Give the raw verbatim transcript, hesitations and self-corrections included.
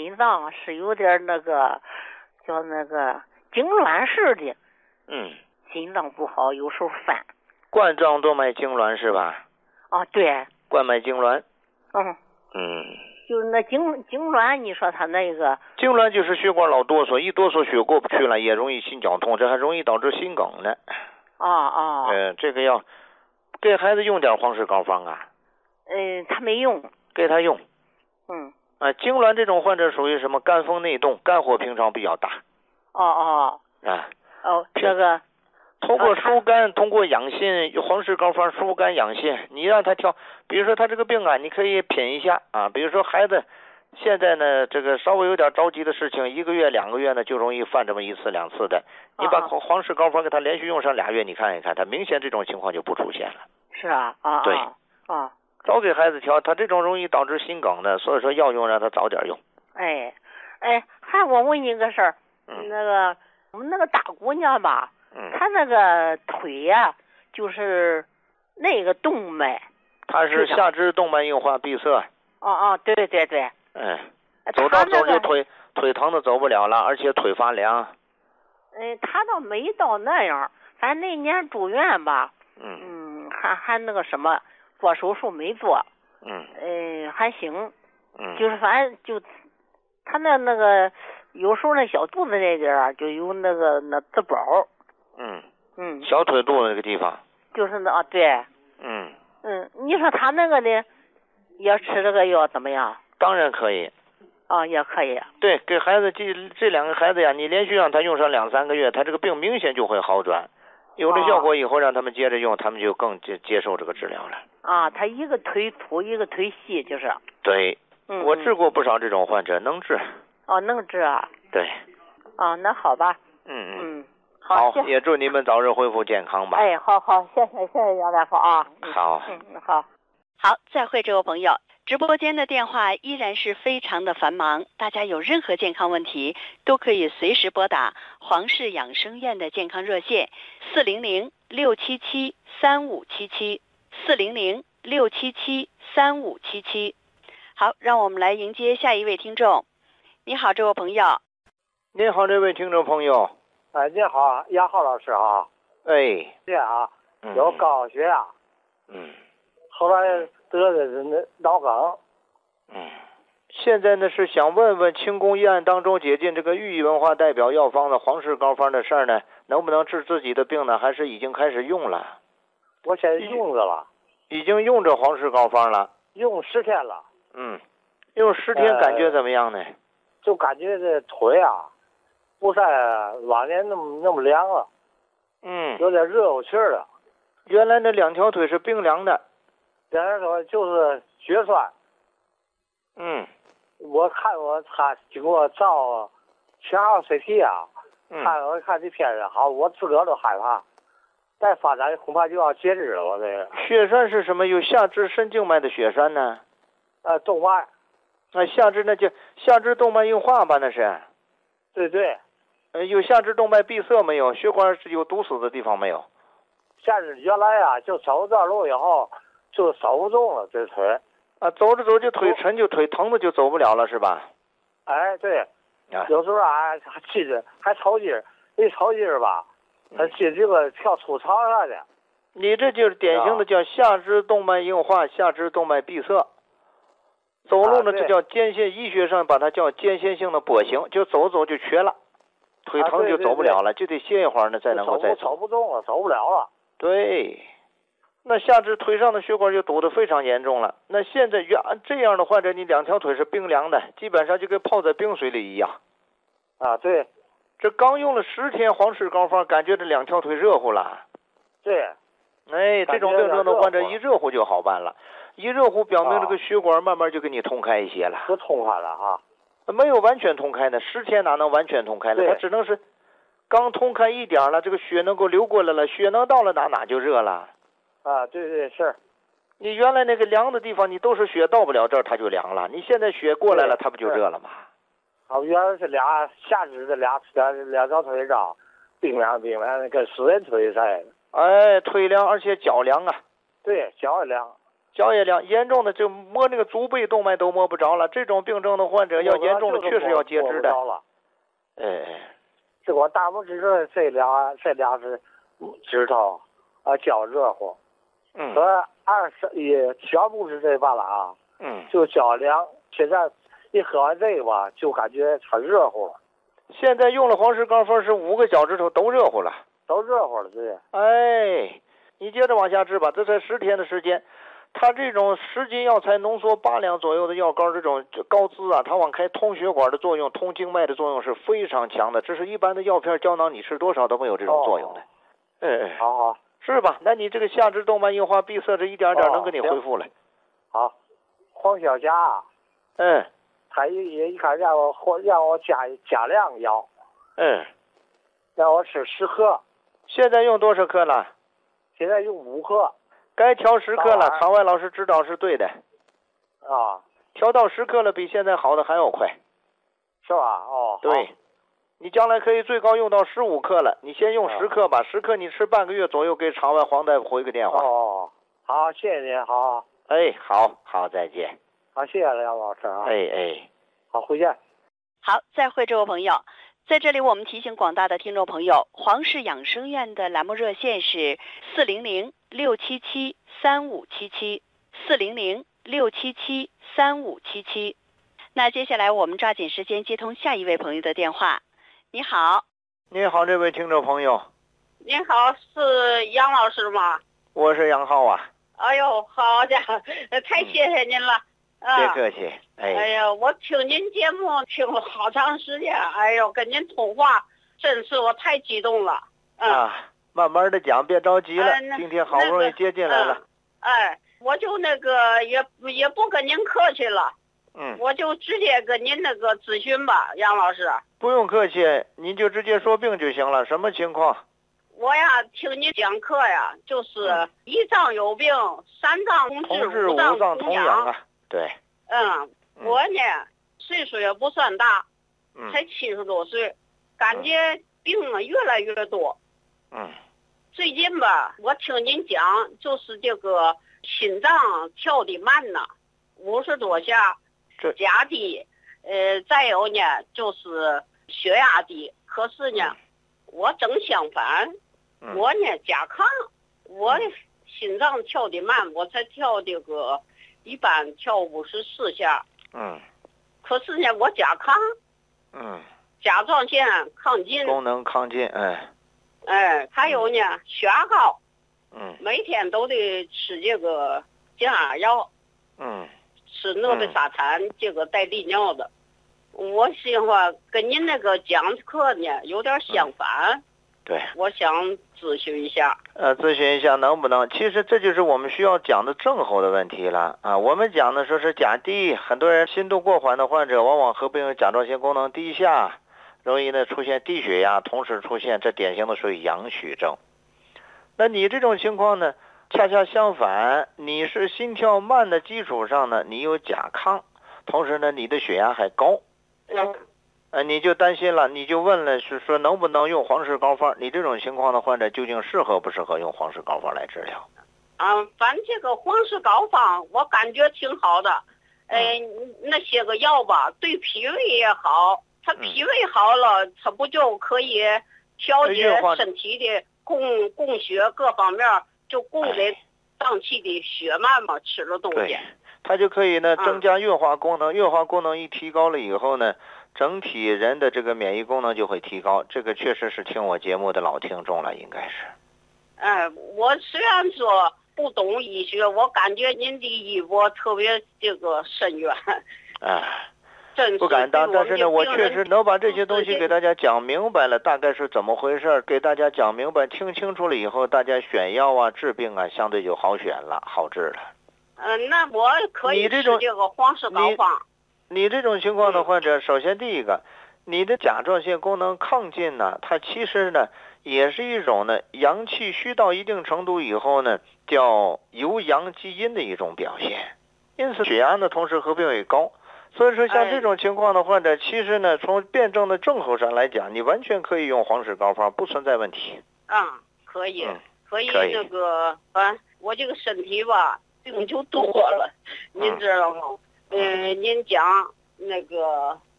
心脏是有点那个叫那个痉挛式的。 嗯， 心脏不好，有时候犯。 冠状动脉痉挛是吧？ 哦，对。 冠脉痉挛。 嗯。 嗯。 就是那痉痉挛，你说他那个。 痉挛就是血管老哆嗦，一哆嗦血过不去了，也容易心绞痛，这还容易导致心梗呢。 哦哦。 呃，这个要给孩子用点黄氏膏方啊。 嗯，他没用。 给他用。 嗯。 啊，痉挛这种患者属于什么？肝风内动，肝火平常比较大。 哦哦。 啊。 哦，这个。 通过疏肝，通过养心，黄氏膏方疏肝养心。你让他挑，比如说他这个病啊，你可以品一下啊。比如说孩子现在呢，这个稍微有点着急的事情，一个月、两个月呢就容易犯这么一次两次的。你把黄黄氏膏方给他连续用上俩月，你看一看，他明显这种情况就不出现了。 是啊，啊对啊。 早给孩子调，他这种容易导致心梗的，所以说要用让他早点用。 哎，哎，还我问你个事儿， 嗯、 那个我们那个大姑娘吧， 嗯， 她那个腿呀、啊，就是那个动脉， 她是下肢动脉硬化闭塞。 哦哦，对对对。 嗯，走着走着腿腿疼的走不了了，而且腿发凉。 嗯，她倒没到那样，反正那年住院吧， 嗯嗯，还还那个什么。做手术没做， 嗯， 呃，还行， 嗯， 就是反正就他那那个有时候那小肚子那点儿就有那个那紫包， 嗯嗯， 小腿肚那个地方， 就是那啊对， 嗯嗯，你说他那个呢，要吃这个药怎么样？ 当然可以， 啊，也可以。 对，给孩子这这两个孩子呀，你连续让他用上两三个月，他这个病明显就会好转。有了效果以后，让他们接着用，他们就更接接受这个治疗了。 啊，他一个腿粗，一个腿细，就是。 对， 嗯， 我治过不少这种患者，能治。 哦，能治啊。 对。 啊，那好吧。 嗯嗯。 好，也祝你们早日恢复健康吧。 哎，好好，谢谢谢谢杨大夫啊。 好。 嗯，好。 好，再会，这位朋友。直播间的电话依然是非常的繁忙，大家有任何健康问题都可以随时拨打黄氏养生院的健康热线四零零六七七三五七七四零零六七七三五七七。好，让我们来迎接下一位听众。你好，这位朋友。 你好，这位听众朋友。 哎，你好，杨浩老师啊。 哎。 对啊，有高血压。 嗯。 后来得的是那脑梗。 嗯，现在呢是想问问清宫医案当中解禁这个寓意文化代表药方的黄氏膏方的事儿呢，能不能治自己的病呢？还是已经开始用了？ 我现在用着了， 已经用着黄氏膏方了， 用十天了。 嗯，用十天感觉怎么样呢？呃、 就感觉这腿啊，不再往年那么那么凉了。 嗯， 有点热乎气儿了。 原来那两条腿是冰凉的。 两条腿就是血栓。 嗯， 我看我他经过照全号 C T 啊， 嗯、 看我看这片子好，我自个儿都害怕，再发展恐怕就要截肢了。我这个血栓是什么？有下肢深静脉的血栓呢？ 呃，动脉。 啊，下肢那叫下肢动脉硬化吧？那是。 对对。 呃，有下肢动脉闭塞没有？血管是有堵死的地方没有？ 下肢原来啊，就走这路以后就走不动了，这腿。 啊，走着走就腿沉，就腿疼的就走不了了，是吧？ 哎，对， 啊、 有时候啊，还气着还抽筋儿，一抽筋儿吧，他气这个跳出槽上去。 你这就是典型的叫下肢动脉硬化、下肢动脉闭塞。走路呢，这叫间歇，医学上把它叫间歇性的跛行，就走走就瘸了，腿疼就走不了了， 啊、 就得歇一会儿呢，才能够再走。 走不动了，走不了了。 对。那下肢腿上的血管就堵得非常严重了。那现在原这样的患者，你两条腿是冰凉的，基本上就跟泡在冰水里一样。 啊，对。 这刚用了十天黄氏膏方，感觉这两条腿热乎了。 对。 哎，这种病症的患者一热乎就好办了，一热乎表明这个血管慢慢就给你通开一些了。 不通开了哈。 没有完全通开呢，十天哪能完全通开了？它只能是刚通开一点了，这个血能够流过来了，血能到了哪哪就热了。 啊，对对是。 你原来那个凉的地方，你都是血到不了这儿，它就凉了。你现在血过来了，它不就热了吗？ 好，原来是俩下肢的俩两两条腿上冰凉冰凉，跟死人腿似的。 哎，腿凉而且脚凉啊。 对，脚也凉。 脚也凉，严重的就摸那个足背动脉都摸不着了。这种病症的患者要严重的确实要截肢的。哎哎， 这我大拇指这这俩这俩是指头啊，脚热乎。 嗯。 这二十也小拇指这罢了啊。 嗯。 就脚凉，现在一喝完这个吧，就感觉很热乎了。 现在用了黄石膏方是五个脚趾头都热乎了。 都热乎了，对。 哎，你接着往下治吧，这才十天的时间。它这种十斤药材浓缩八两左右的药膏，这种膏滋啊，它往开通血管的作用、通经脉的作用是非常强的。这是一般的药片胶囊，你吃多少都没有这种作用的。哎哎， 好好， 是吧？那你这个下肢动脉硬化闭塞，这一点点能给你恢复了。 好，黄小霞， 嗯， 他也一开始让我或让我加加量药， 嗯， 让我吃十克， 现在用多少克了？ 现在用五克。 该调十克了，场外老师指导是对的。 啊， 调到十克了，比现在好的还要快， 是吧？哦， 对，你将来可以最高用到十五克了。你先用十克吧，十克你吃半个月左右，给场外黄大夫回个电话。 哦，好，谢谢您，好。 哎，好好，再见。 好，谢谢梁老师啊。 哎哎， 好，回见。 好，再会，这位朋友。在这里，我们提醒广大的听众朋友，黄氏养生院的栏目热线是四零零六七七三五七七，四零零六七七三五七七。那接下来我们抓紧时间接通下一位朋友的电话。你好。 你好，这位听众朋友。 你好，是杨老师吗？ 我是杨浩啊。 哎呦，好家伙，太谢谢您了。 嗯、别客气。哎。 哎呀，我听您节目听了好长时间，哎呦，跟您通话，真是我太激动了。嗯、 啊，慢慢的讲，别着急了。 哎、 今天好不容易接进来了。 那个嗯、哎，我就那个也也不跟您客气了。 嗯。 我就直接跟您那个咨询吧，杨老师。 不用客气，您就直接说病就行了。什么情况？ 我呀，听您讲课呀，就是一脏有病，三脏同治，五脏同养啊。对。 嗯，我呢岁数也不算大， 嗯、 才七十多岁，感觉病啊越来越多。 嗯。 最近吧，我听您讲，就是这个心脏跳得慢呐，五十多下，钾低，呃，再有呢就是血压低。可是呢， 嗯、 我正相反， 嗯、 我呢甲亢，我心脏跳得慢，我才跳这个。一般跳五十四下， 嗯， 可是呢，我甲亢， 嗯， 甲状腺亢进， 功能亢进，哎， 哎，还有呢，血压高， 嗯， 每天都得吃这个降压药， 嗯， 吃诺贝沙坦、嗯、这个带利尿的，我心话跟您那个讲课呢有点相反。嗯， 对， 我想咨询一下。 呃，咨询一下能不能？其实这就是我们需要讲的症候的问题了啊。我们讲的说是钾低，很多人心动过缓的患者，往往合并有甲状腺功能低下，容易呢出现低血压，同时出现这典型的属于阳虚症。那你这种情况呢，恰恰相反，你是心跳慢的基础上呢，你有甲亢，同时呢，你的血压还高。 嗯。 呃，你就担心了，你就问了，是说能不能用黄氏膏方？你这种情况的患者究竟适合不适合用黄氏膏方来治疗？ 啊，反正这个黄氏膏方我感觉挺好的，哎、呃，那些个药吧，对脾胃也好，它脾胃好了，嗯、它不就可以调节身体的供供血各方面，就供给脏器的血脉嘛，吃了东西， 它就可以呢增加运化功能，运化功能一提高了以后呢。整体人的这个免疫功能就会提高，这个确实是听我节目的老听众了，应该是。 哎，我虽然说不懂医学，我感觉您的医博特别这个深远。 哎，不敢当，但是呢，我确实能把这些东西给大家讲明白了，大概是怎么回事，给大家讲明白、听清楚了以后，大家选药啊、治病啊，相对就好选了，好治了。 嗯、呃，那我可以吃这个黄氏膏方。 你这种情况的患者，首先第一个，你的甲状腺功能亢进呢，它其实呢也是一种呢阳气虚到一定程度以后呢，叫由阳及阴的一种表现。因此血压呢同时合并也高，所以说像这种情况的患者，其实呢从辩证的症候上来讲，你完全可以用黄氏膏方，不存在问题。 嗯，可以， 嗯、 可以那个啊，我这个身体吧。 病就多了，您知道吗？嗯、呃，您讲那个